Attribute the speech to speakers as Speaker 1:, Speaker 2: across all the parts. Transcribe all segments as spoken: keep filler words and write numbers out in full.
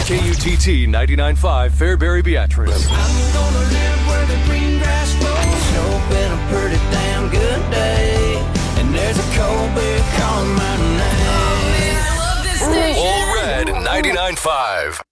Speaker 1: K U T T ninety-nine point five Fairbury Beatrice.
Speaker 2: I'm gonna live where the green grass flows. It's been a pretty damn good day, and there's a cold beer calling my name. Oh man, I love this station.
Speaker 1: All Red ninety-nine point five.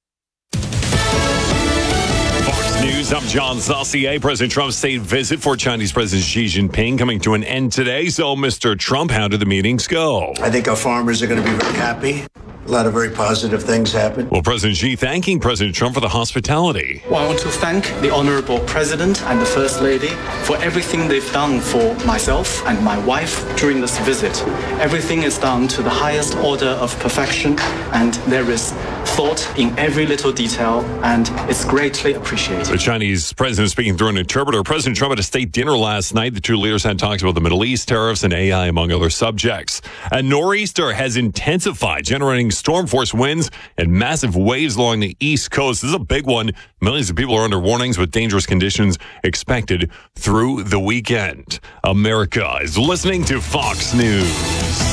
Speaker 3: Fox News, I'm John Saucier. President Trump's state visit for Chinese President Xi Jinping coming to an end today. So, Mister Trump, how did the meetings go?
Speaker 4: I think our farmers are going to be very happy. A lot of very positive things happen.
Speaker 3: Well, President Xi thanking President Trump for the hospitality.
Speaker 5: Well, I want to thank the Honorable President and the First Lady for everything they've done for myself and my wife during this visit. Everything is done to the highest order of perfection, and there is thought in every little detail, and it's greatly appreciated.
Speaker 3: The Chinese president speaking through an interpreter. President Trump at a state dinner last night. The two leaders had talks about the Middle East, tariffs, and A I, among other subjects. A nor'easter has intensified, generating storm force winds and massive waves along the East Coast. This is a big one. Millions of people are under warnings with dangerous conditions expected through the weekend. America is listening to Fox News.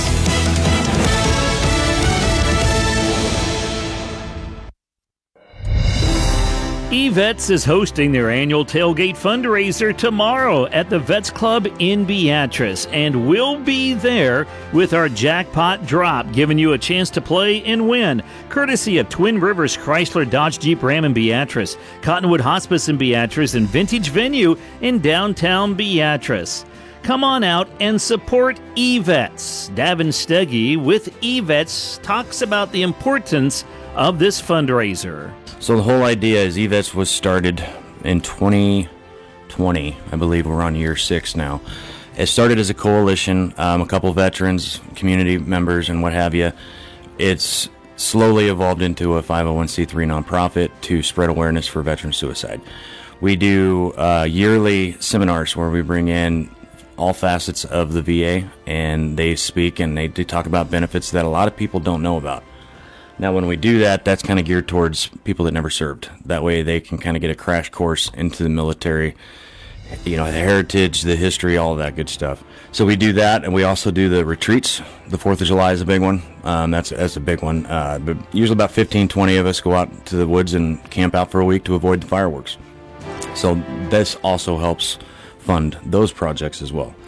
Speaker 6: eVets is hosting their annual tailgate fundraiser tomorrow at the Vets Club in Beatrice, and we'll be there with our jackpot drop, giving you a chance to play and win, courtesy of Twin Rivers Chrysler Dodge Jeep Ram in Beatrice, Cottonwood Hospice in Beatrice, and Vintage Venue in downtown Beatrice. Come on out and support eVets. Davin Steggy with eVets talks about the importance of this fundraiser.
Speaker 7: So the whole idea is eVets was started in twenty twenty. I believe we're on year six now. It started as a coalition, um, a couple veterans, community members, and what have you. It's slowly evolved into a five oh one c three nonprofit to spread awareness for veteran suicide. We do uh, yearly seminars where we bring in all facets of the V A, and they speak and they, they talk about benefits that a lot of people don't know about. Now, when we do that, that's kind of geared towards people that never served. That way they can kind of get a crash course into the military, you know, the heritage, the history, all of that good stuff. So we do that, and we also do the retreats. The fourth of July is a big one. Um, that's, that's a big one. Uh, but usually about fifteen, twenty of us go out to the woods and camp out for a week to avoid the fireworks. So this also helps fund those projects as well.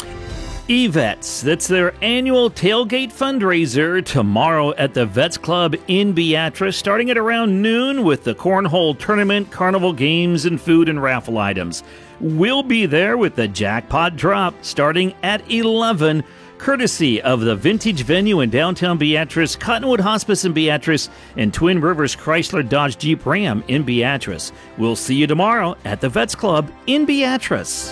Speaker 6: eVets, that's their annual tailgate fundraiser tomorrow at the Vets Club in Beatrice, starting at around noon with the cornhole tournament, carnival games, and food and raffle items. We'll be there with the jackpot drop starting at eleven, courtesy of the Vintage Venue in downtown Beatrice, Cottonwood Hospice in Beatrice, and Twin Rivers Chrysler Dodge Jeep Ram in Beatrice. We'll see you tomorrow at the Vets Club in Beatrice.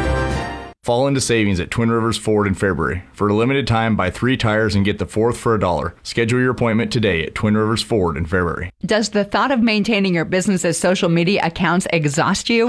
Speaker 8: Fall into savings at Twin Rivers Ford in Fairbury. For a limited time, buy three tires and get the fourth for a dollar. Schedule your appointment today at Twin Rivers Ford in Fairbury.
Speaker 9: Does the thought of maintaining your business's social media accounts exhaust you?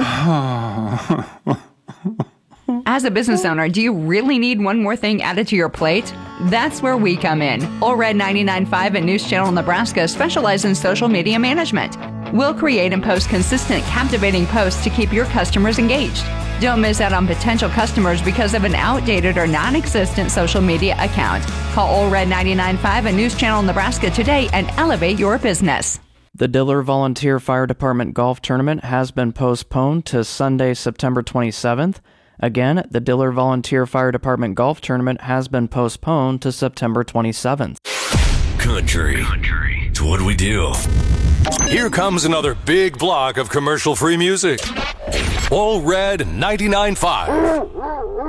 Speaker 9: As a business owner, do you really need one more thing added to your plate? That's where we come in. All Red ninety-nine point five and News Channel Nebraska specialize in social media management. We'll create and post consistent, captivating posts to keep your customers engaged. Don't miss out on potential customers because of an outdated or non-existent social media account. Call All Red ninety-nine point five and News Channel Nebraska today and elevate your business.
Speaker 10: The Diller Volunteer Fire Department Golf Tournament has been postponed to Sunday, September twenty-seventh. Again, the Diller Volunteer Fire Department Golf Tournament has been postponed to September twenty-seventh.
Speaker 1: Country. Country. It's what we do. Here comes another big block of commercial-free music. All Red ninety-nine point five.